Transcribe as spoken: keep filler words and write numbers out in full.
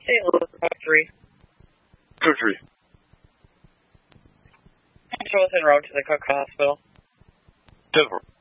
Saint Louis, code three. Code three. Angel is en route to the Cook Hospital. ten four.